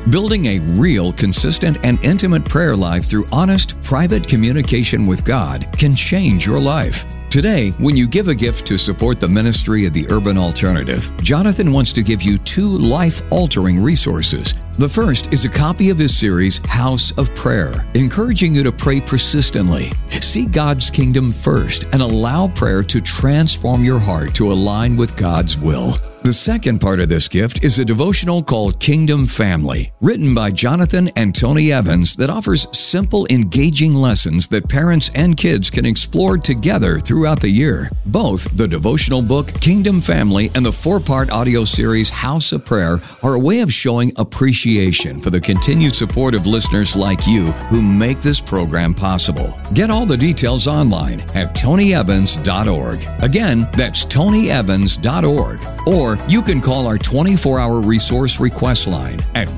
Building a real, consistent, and intimate prayer life through honest, private communication with God can change your life. Today, when you give a gift to support the ministry of the Urban Alternative, Jonathan wants to give you 2 life-altering resources. The first is a copy of his series, House of Prayer, encouraging you to pray persistently. See God's kingdom first and allow prayer to transform your heart to align with God's will. The second part of this gift is a devotional called Kingdom Family, written by Jonathan and Tony Evans that offers simple, engaging lessons that parents and kids can explore together throughout the year. Both the devotional book, Kingdom Family, and the 4-part audio series, House of Prayer, are a way of showing appreciation for the continued support of listeners like you who make this program possible. Get all the details online at tonyevans.org. Again, that's tonyevans.org. Or you can call our 24-hour resource request line at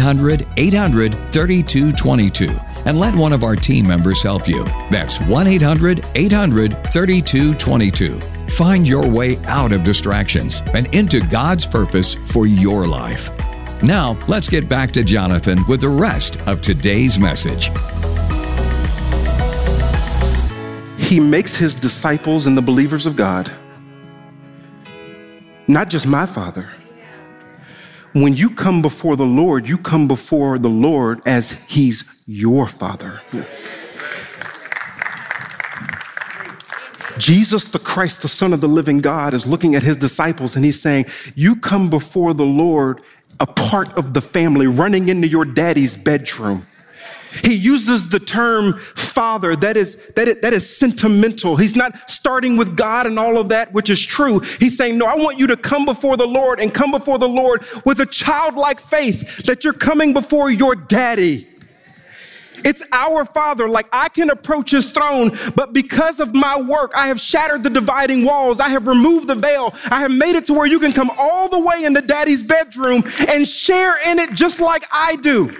1-800-800-3222 and let one of our team members help you. That's 1-800-800-3222. Find your way out of distractions and into God's purpose for your life. Now, let's get back to Jonathan with the rest of today's message. He makes his disciples and the believers of God not just my Father. When you come before the Lord, you come before the Lord as he's your Father. Jesus the Christ, the Son of the living God, is looking at his disciples and he's saying, you come before the Lord a part of the family, running into your daddy's bedroom. He uses the term father that is sentimental. He's not starting with God and all of that, which is true. He's saying, no, I want you to come before the Lord and come before the Lord with a childlike faith that you're coming before your daddy. It's our Father. Like, I can approach his throne, but because of my work, I have shattered the dividing walls. I have removed the veil. I have made it to where you can come all the way into daddy's bedroom and share in it just like I do.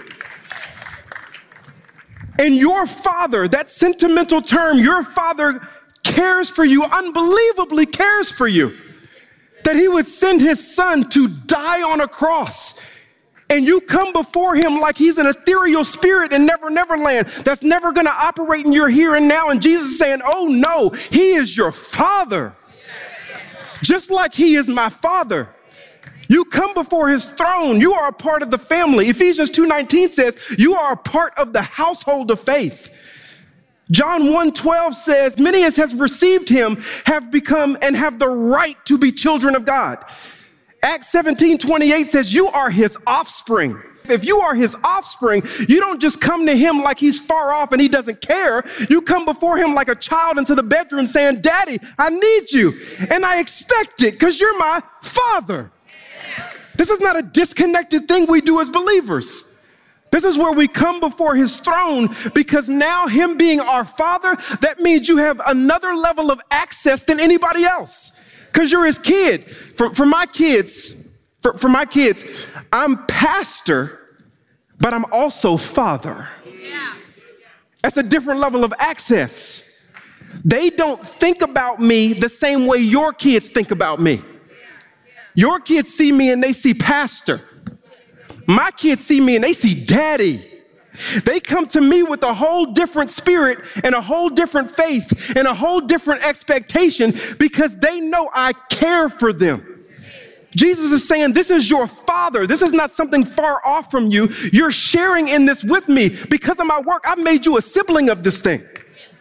And your Father, that sentimental term, your Father cares for you, unbelievably cares for you. That he would send his son to die on a cross. And you come before him like he's an ethereal spirit in Neverland that's never going to operate in your here and now. And Jesus is saying, oh no, he is your Father. Just like he is my Father. You come before his throne. You are a part of the family. Ephesians 2:19 says you are a part of the household of faith. John 1:12 says, many as have received him have become and have the right to be children of God. Acts 17:28 says you are his offspring. If you are his offspring, you don't just come to him like he's far off and he doesn't care. You come before him like a child into the bedroom saying, Daddy, I need you. And I expect it because you're my Father. This is not a disconnected thing we do as believers. This is where we come before his throne because now him being our Father, that means you have another level of access than anybody else because you're his kid. For my kids, I'm pastor, but I'm also father. That's a different level of access. They don't think about me the same way your kids think about me. Your kids see me and they see pastor. My kids see me and they see daddy. They come to me with a whole different spirit and a whole different faith and a whole different expectation because they know I care for them. Jesus is saying, this is your Father. This is not something far off from you. You're sharing in this with me. Because of my work, I've made you a sibling of this thing.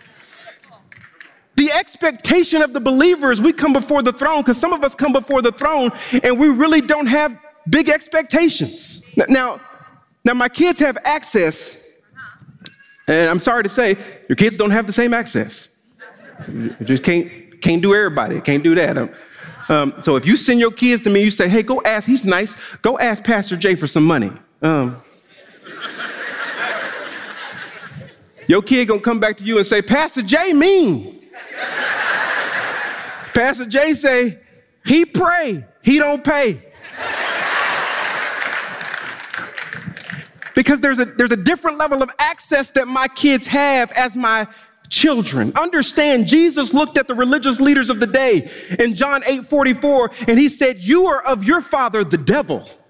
The expectation of the believers, we come before the throne because some of us come before the throne and we really don't have big expectations. Now my kids have access, and I'm sorry to say, your kids don't have the same access. You just can't do everybody. Can't do that. So if you send your kids to me, you say, hey, go ask, he's nice. Go ask Pastor Jay for some money. Your kid gonna come back to you and say, Pastor Jay mean. Pastor Jay say, he pray, he don't pay. Because there's a different level of access that my kids have as my children. Understand, Jesus looked at the religious leaders of the day in John 8:44, and he said, you are of your father, the devil.